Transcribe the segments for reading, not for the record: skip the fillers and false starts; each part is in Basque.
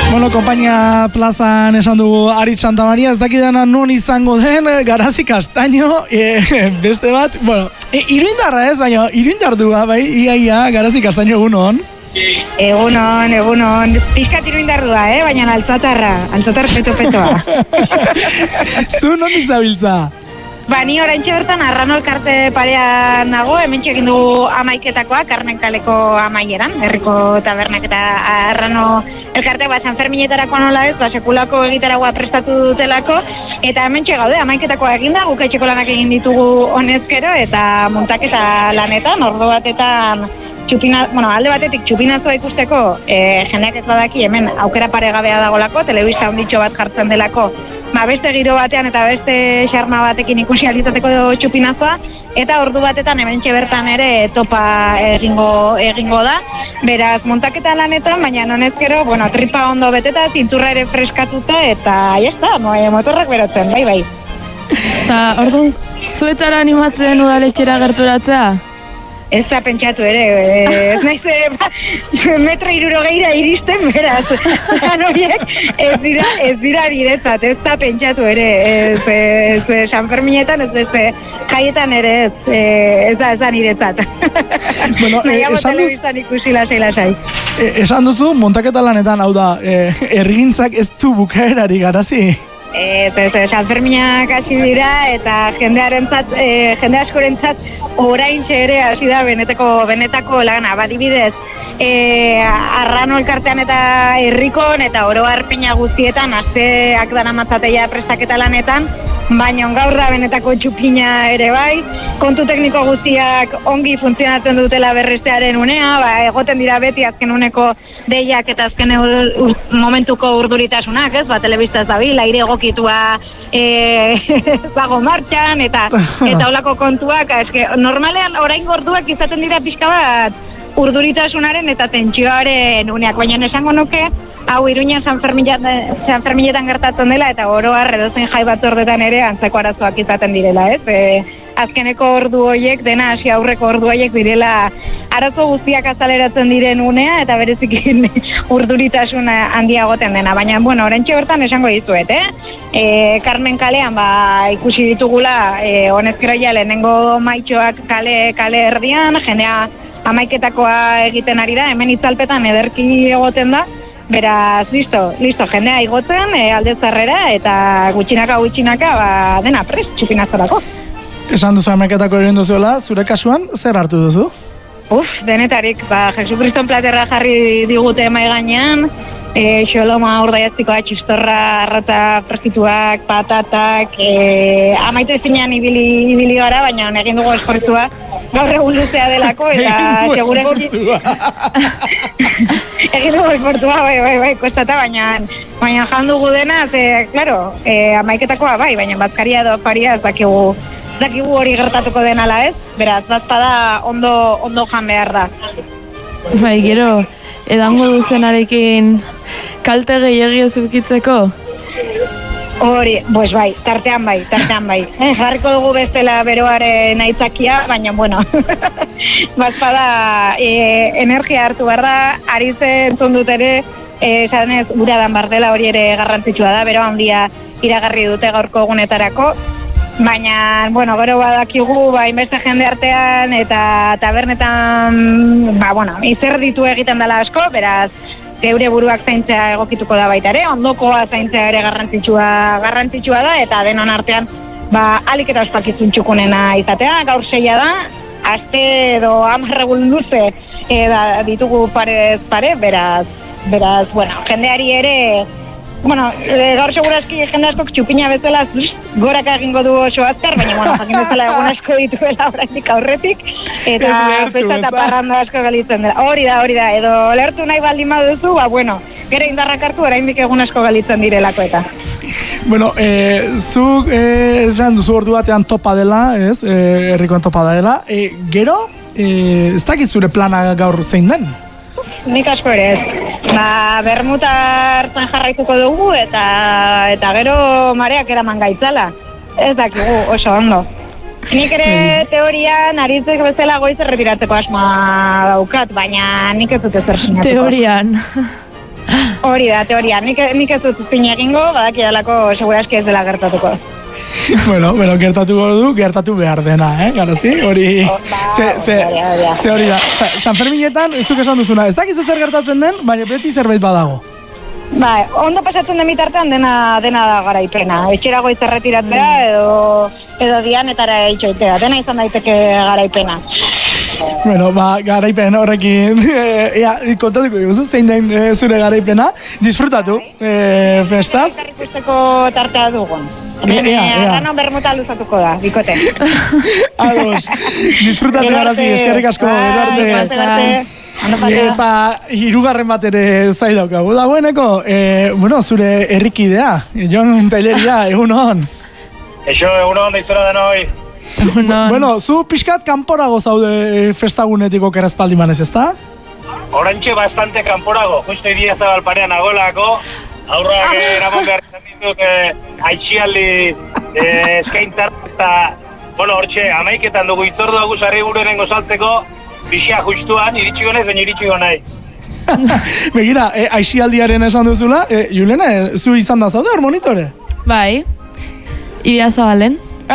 Bueno, Konpainia plazan esan dugu Aritz Santamaria, ez dakidana non izango den, Garazi Castaño, beste bat, bueno, iruindarra ez, baina iruindardua, bai, ia, Garazi Castaño egunon. Egunon, pixkat iruindardua, baina altzatar peto-petoa. Zu nondik zabiltza? Ni oraintxe bertan Arrano elkarte parean nago, hemen txekin dugu amaiketakoa, Carmen Kaleko amaieran, herriko tabernak eta Arrano elkarte San Ferminetarako nola ez, sekulako egitaragoa prestatu dutelako, eta hemen gaude amaiketakoa eginda, guk etxeko lanak egin ditugu honezkero, eta montaketa lanetan, ordu batetan, alde batetik txupinazoa ikusteko, jendeak ez badaki hemen aukera paregabea dagolako, telebista onditxo bat jartzen delako, beste giro batean eta beste xarma batekin ikusi alizateko txupinazoa, eta ordu batetan hemen bertan ere topa egingo da, beraz montaketa lanetan, baina nonezkero, tripa ondo beteta, zinturra ere freskatuta, eta jazta, motorrak berotzen, bai. Eta orduan, zuetara animatzen udaletxera gerturatzea? Ez da pentsatu ere, ez naiz metro 60 iristen, beraz, horiek ez dira niretzat, ez da pentsatu ere, ez San Ferminetan, ez jaietan ere ez da niretzat. Bueno, telebistan ikusi lasai. Esan duzu, montaketa lanetan, hau da, ergintzak ez du bukaerari Garazi? San Ferminak hasi dira eta jende askorentzat oraintxe ere hasi da benetako lana, badibidez Arrano elkartean eta herrikon eta oro har peña guztietan asteak daramatzateia prestaketa lanetan, baina gaur da benetako txupina ere bai, kontu tekniko guztiak ongi funtzionatzen dutela berrestearen unea, egoten dira beti azken uneko deiak eta azken momentuko urduritasunak, ez? Telebista ez dabil, aire egokitua zago martxan, eta holako kontuak, normalean orain gorduak izaten dira pixka bat urduritasunaren eta tentsioaren uneak, baina esango nuke, hau Iruña San Ferminetan gertatzen dela, eta oro har edozein jai batzordetan ere antzeko arazoak izaten direla, ez? Azkeneko ordu horiek, dena hasi aurreko ordu horiek direla arazo guztiak azaleratzen diren unea, eta berezikin urduritasun handiagoten dena. Baina, oraintxe bertan esango dizuet, Carmen kalean ikusi ditugula, honezkero ja lehenengo maitxoak kale erdian, jendea amaiketakoa egiten ari da, hemen itzalpetan ederki egoten da, beraz, listo, jendea igotzen, alde zarrera, eta gutxinaka, dena prest, txupinazorako. Esan duzu amaiketako egin duzuela, zure kasuan, zer hartu duzu? Denetarik, Jesukriston platerra jarri digute mai gainean, xoloma urdaiatzikoa, txistorra, arrata freskituak, patatak, amaitu ezinean ibili gara, baina egin dugu esfortzua, gaur egun luzea delako, eta segurazki... Egin dugu esfortzua, bai, kostata, baina jan dugu dena, klaro, amaiketakoa bai, baina bazkaria edo paria ez dakigu hori gertatuko denala ez, beraz, bazpada ondo jan behar da. Bai, gero, edango duzenarekin kalte gehiagia zukitzeko? Hori, bai, tartean bai. Jarriko dugu bestela beroaren aitzakia, baina, bazpada energia hartu behar da, arizen zundut ere, esanez, uradan bardela hori ere garrantzitsua da, bero handia iragarri dute gaurko egunetarako, baina, gero badakigu, inbeste jende artean eta tabernetan, izer ditu egiten dela asko, beraz, geure buruak zaintzea egokituko da baita ere, ondokoa zaintzea ere garrantzitsua da, eta denon artean, alik eta ospakizun txukunena izatea, gaur 6 da, aste edo 10 egun luze ditugu parez pare, beraz, jendeari ere, gaur segurazki jende askok txupina bezala goraka egingo du oso azkar, baina, jakin bezala egun asko dituela oraindik aurretik, eta festa eta parranda asko galitzen dela. Hori da, edo lertu nahi baldin baduzu, gero indarrak hartu oraindik egun asko galitzen direlako eta. Zuk esan duzu ordu batean topa dela, ez? Herrikoan topa dela. Gero, ez dakit zure plana gaur zein den? Nik asko ere ez. Bermuta hartzen jarraituko dugu eta gero mareak eraman gaitzala. Ez dakigu oso ondo. Nik ere teorian aritzek bezala goiz erretiratzeko asmoa daukat, baina nik ez dute zer sinatuko. Teorian. Hori da, teoria. Nik ez dut zin egingo, badaki dalako seguraski ez dela gertatuko. Bueno, gertatu behar dena, garazi? Hori, ze hori da. San Ferminetan, ez duk esan duzuna, ez dakizu zer gertatzen den, baina beti zerbait badago. Bai, ondo pasatzen den bitartean dena da garaipena. Etxera goiz erretiratzea edo dianetara itxoitea. Dena izan daiteke garaipena. Bueno, garaipen horrekin, kontatuko diguzu, zein den zure garaipena, disfrutatu, festaz. Eta ikusteko tartea dugun. Gano bermuta luzatuko da, bikote. Ados, disfrutatu garazi, eskerrik asko, arte. Eta hirugarren bat ere zai daukagu dagoeneko, zure herrikidea, Jon Taileria, egun hon. Eixo, egun hon, daizora denoi. Bueno, zu pixkat kanporago zaude festagunetik okerrezpaldi manez, ezta? Orantxe bastante kanporago, justo idia zabalparean agolako, aurrak eramon behar izan ditut aixialdi eskaintzar, eta, hortxe, amaiketan dugu itzordu dugu sarri burenen gozaltzeko, pixia justuan, iritsiko nahi, baina iritsiko nahi. Begira, aixialdiaren esan duzula, Julena, zu izan da zaude hor monitore? Bai, Idia Zabalen.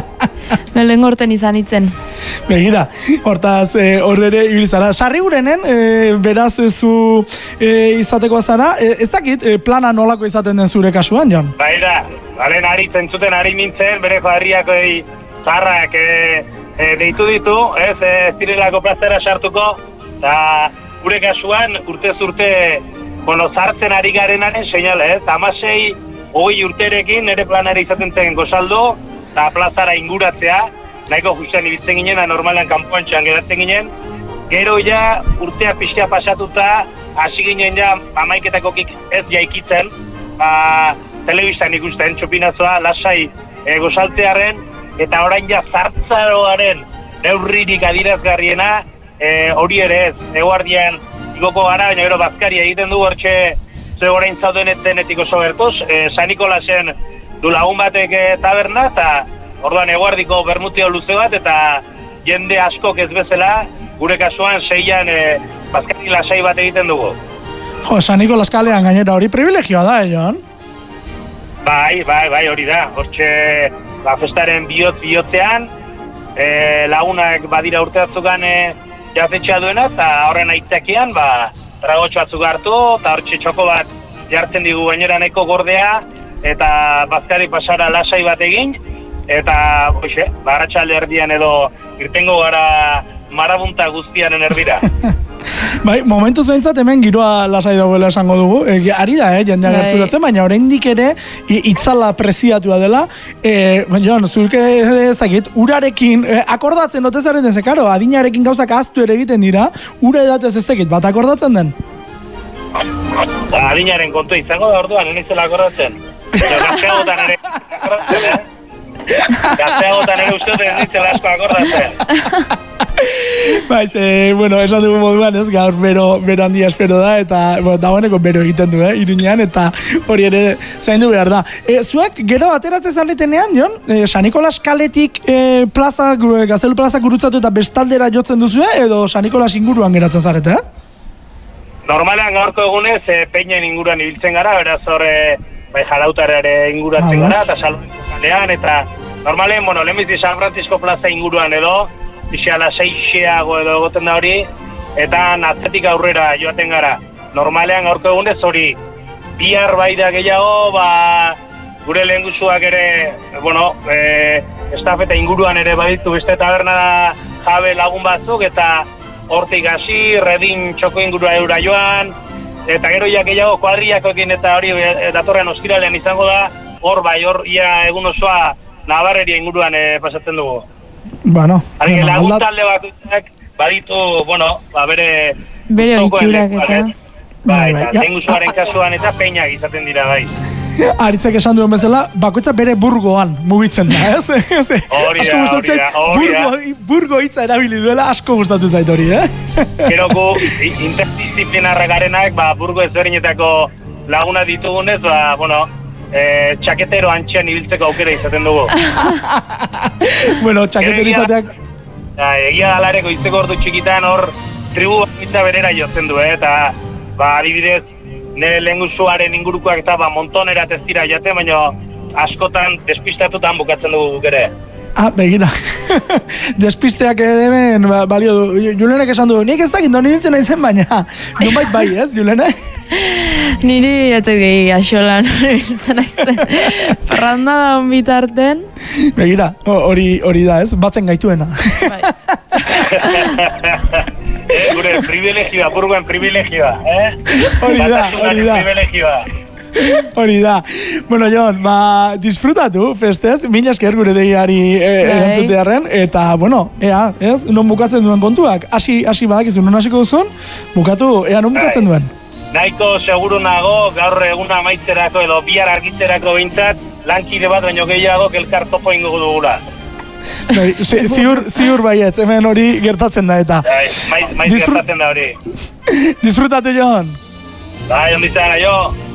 Lehen gorten izan itzen. Begira, hortaz horrere ibilizara. Sarri urenen, beraz zu izateko zara, ez dakit plana nolako izaten den zure kasuan, Jon? Bai da, balen zentzuten ari nintzen, bere fadarriakoi zaharrak deitu ditu, ez zirelako plazera sartuko, eta gure kasuan urtez urte, zartzen ari garenaren seinale, ez? 16-20 urterekin nire planera izaten zen gozaldu, eta plazara inguratzea, nahiko justean ibiltzen ginen, normalan kanpoan txan geratzen ginen. Gero ja urtea pixka pasatuta, hasi ginen ja amaiketakokik ez jaikitzen, telebistan ikusten, txopinazoa, lasai gozaltzearen, eta orain ja zartzaroaren neurririk adirazgarriena, hori ere ez, eguardian igoko gara, baina gero bazkaria egiten du hortxe, ze orain zaudenetik oso gertuz, San Nikolasen du lagun batek taberna, eta orduan eguardiko bermutio luze bat, eta jende askok ez bezala, gure kasuan 6an bazkari lasai bat egiten dugu. Jo, San Nikolas kalean gainera hori privilegioa da, Jon? Bai, hori da. Hortxe, festaren bihotzean, lagunak badira urte batzukan jazetxea duena, eta horren aitzakian, tragotxo batzuk hartu, eta hortxe txoko bat jartzen digu gainera nahiko gordea, eta bazkari pasara lasai bat egin, eta arratsalde erdian edo irtengo gara marabunta guztiaren erdira. Bai, momentuz behintzat hemen giroa lasai dagoela esango dugu. Ari da, jendea gerturatzen, baina oraindik ere itzala preziatua dela. Jon, zurke ez dakit, urarekin, akordatzen dute zaren den, karo, adinarekin gauzak ahaztu ere egiten dira, ura edatez ez dakit, bat akordatzen den? Adinaren kontu izango da orduan, nizela akordatzen. Gazteagotan ere akordatzen, Gazteagotan ere uste dut nizela asko akordatzen. Baiz, esan dugu moduan ez, gaur bero handia espero da, eta dagoeneko bero egiten du, Iruñean, eta hori ere zaindu behar da. Zuek gero ateratzen zaretenean, Jon, San Nikolas kaletik Gaztelu plaza gurutzatu eta bestaldera jotzen duzue, edo San Nikolas inguruan geratzen zarete, Normalean gaurko egunez, peinen inguruan ibiltzen gara, beraz hor, jarautarare inguratzen gara, eta Saloniko kalean, eta normalean, lehenbizi San Francisco plaza inguruan edo, pixala 6-xeago edo egoten da hori, eta atzetik aurrera joaten gara. Normalean gaurko egunez hori, bihar bai da gehiago, gure lehengusuak ere, estafeta inguruan ere baditu beste taberna jabe lagun batzuk, eta hortik hasi, redin txoko ingurua eura joan, eta gero ja gehiago kuadriakoekin eta hori datorren ostiralean izango da, hor ia egun osoa Navarreria inguruan pasatzen dugu. Lagun talde bakoitzak baditu, bere oiturak eta. Lehengusuaren kasuan eta peinak izaten dira, bai. Aritzak esan duen bezala, bakoitza bere burgoan mugitzen da, ez? Hori da. Burgo hitza erabili duela asko gustatu zait hori, Gero gu interdisciplinarra garenak, burgo ezberdinetako laguna ditugunez, txaketero antxean ibiltzeko aukera izaten dugu. Txaketero izateak... Egia dalareko izteko ordu txikitan hor tribu bakitza berera jotzen du, eta adibidez nire lehengusuaren ingurukoak eta montonerat ez dira jate, baina askotan despistatutan bukatzen dugu guk ere. Begira. Despisteak ere hemen balio du. Julenek esan du, nik ez dakit doni nintzen naizen, baina nonbait bai, ez, Julene? Niri etzek gehi axolan nintzen naizen. Parranda da bitarten. Begira, hori da, ez? Batzen gaituena. Bai. Gure privilegioa, burgoen privilegioa, Hori da. Privilegioa. Hori da. Bueno, Jon, disfrutatu festez, mila esker gure deiari erantzutearen, eta, bueno, ez? Non bukatzen duen kontuak. Hasi badakizu, non hasiko duzun, bukatu, non bukatzen duen. Nahiko seguru nago, gaur eguna amaitzerako edo bihar argitzerako behintzat, lankide bat baino gehiago elkar topo ingo dugula. Ziur baietz, hemen hori gertatzen da eta. Maiz gertatzen da hori. Disfrutatu, Jon. Bai, ondizan, aio.